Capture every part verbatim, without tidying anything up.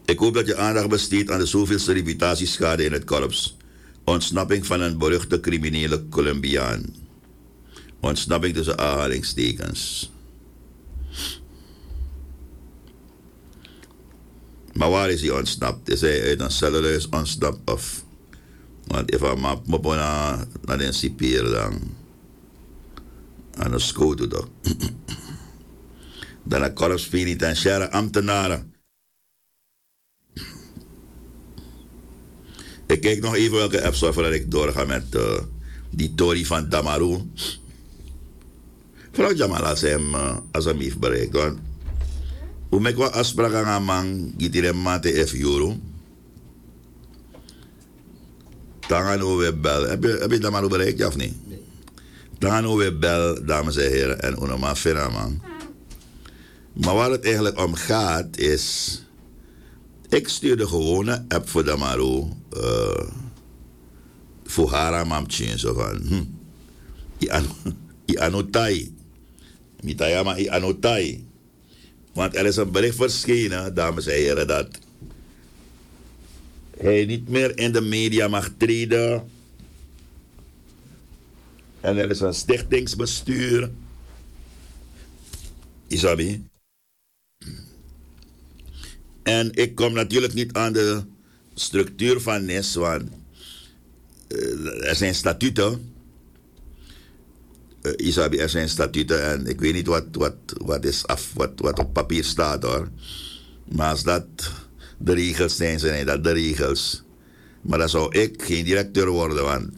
Ik hoop dat je aandacht besteedt aan de zoveelste reputatieschade in het korps. Ontsnapping van een beruchte criminele Colombiaan. Ontsnapping tussen aanhalingstekens. Maar waar is hij ontsnapt? Is hij uit een cellenhuis ontsnapt of... Want if hij maar op naar de cipier dan... aan de schoot toch. Dan een korps penitentiaire ambtenaren. Ik kijk nog even welke apps voordat ik doorga met uh, die Tori van Damaru. Vooral Jamal als hij hem, uh, als hij hem heeft bereikt. Want hoe ik wat afspraken aan man, giet hij hem mate F euro. Dan gaan we weer bellen. Heb je, heb je Damaru bereikt, ja of niet? Nee. Dan gaan we weer bellen, dames en heren, en onoma fena man. Maar waar het eigenlijk om gaat is... Ik stuur de gewone app voor Damaru. Uh, voor haar mamtje. Zo van... Hm, I anotai. Mitayama I anotai. Want er is een bericht verschenen, dames en heren, dat... hij niet meer in de media mag treden. En er is een stichtingsbestuur. Isabi. En ik kom natuurlijk niet aan de structuur van N I S, want uh, er zijn statuten. Uh, Isabi, er zijn statuten en ik weet niet wat, wat, wat, is af, wat, wat op papier staat hoor. Maar als dat de regels zijn, zijn dat de regels. Maar dan zou ik geen directeur worden, want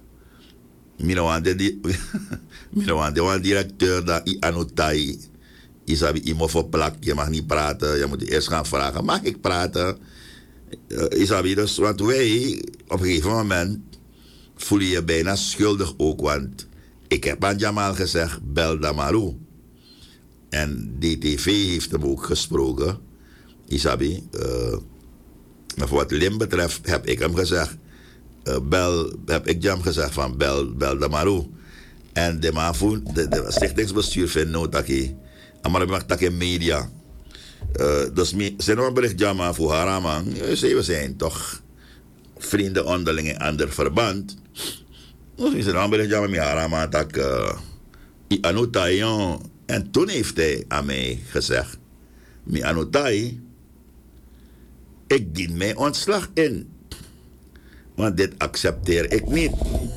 Minoan, directeur dat I anotai. Isabi, je moet verplak, je mag niet praten. Je moet eerst gaan vragen, mag ik praten? Uh, Isabi, dus, want wij, op een gegeven moment, voel je je bijna schuldig ook. Want ik heb aan Jamal gezegd, bel Damaru. En D T V heeft hem ook gesproken. Isabi, uh, voor wat Lim betreft, heb ik hem gezegd, uh, bel, heb ik Jam gezegd van bel, bel Damaru. En de, de, de, de stichtingsbestuur vindt nou dat hij... Maar ik mag dat in media. Uh, dus me, zijn we een bericht jammer voor haar man. We zijn toch vrienden onderling in ander verband. Dus we zijn een bericht jammer met haar man dat ik anotai. En toen heeft hij aan mij gezegd: mi anotai, ik dien mijn ontslag in. Want dit accepteer ik niet.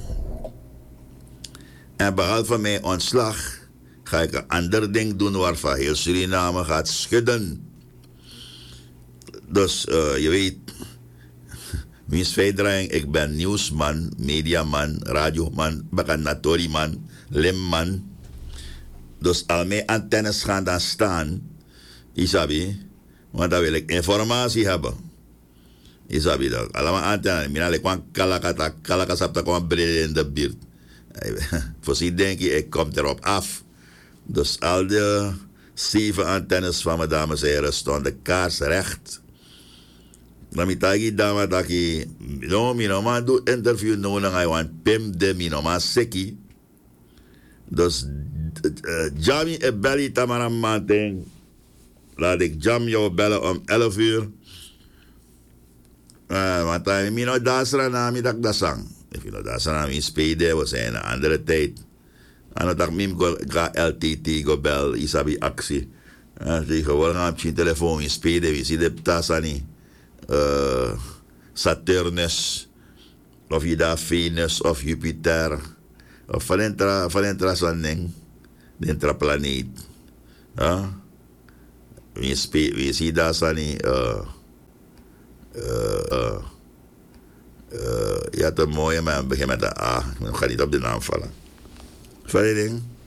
En behalve mijn ontslag ga ik een ander ding doen waarvan heel Suriname gaat schudden. Dus uh, je weet, Wiens Veidraing, ik ben nieuwsman, mediaman, radioman, bakanatoriman, limman. Dus al mijn antennes gaan dan staan, Isabi, want dan wil ik informatie hebben. Isabi, dan allemaal antennes, minal ik kwam kalakata, kalakasapta kwam brede in de buurt. Voorzien denk je, ik kom erop af. Dus al de zeven antennes van mijn dames en heren stonden kaarsrecht. Dan moet ik dame dat ik, no, mi no man doe interview no lang I want pim de mi no man seki. Dus uh, Jamie e belly tamaram mating. Laat ik Jam jou bellen om elf uur. Uh, want hij mi no dasra na mi dak dasang. If you know dasra na mi spede was in een andere tijd. En dan dacht ik, ik ga L T T go bel, isabi actie. En ze gewoon gaan op je telefoon in spelen, we zien de tasani. Uh, Saturnus, of je daar Venus of Jupiter, of van entra, van entra zo'n ding, de entra planeet. Uh, we, spe, we zien daar sani, uh, uh, uh, uh, je had een mooie, maar begin met de A, ik ga niet op de naam vallen. Van die ding.